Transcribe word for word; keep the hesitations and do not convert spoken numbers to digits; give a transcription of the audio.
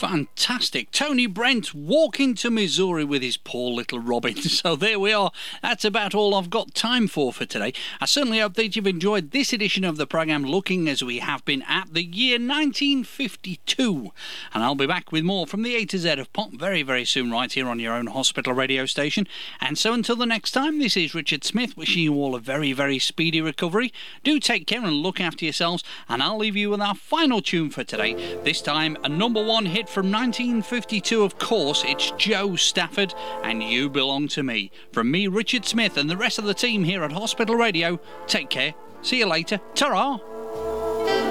Fantastic. Tony Brent walking to Missouri with his poor little Robin. So there we are. That's about all I've got time for for today. I certainly hope that you've enjoyed this edition of the programme, looking as we have been at the year nineteen fifty-two. And I'll be back with more from the A to Z of pop very, very soon, right here on your own hospital radio station. And so until the next time, this is Richard Smith wishing you all a very, very speedy recovery. Do take care and look after yourselves. And I'll leave you with our final tune for today. This time, a number one hit from nineteen fifty-two, of course. It's Joe Stafford and You Belong to Me. From me, Richard Smith, and the rest of the team here at Hospital Radio, take care. See you later. Ta-ra!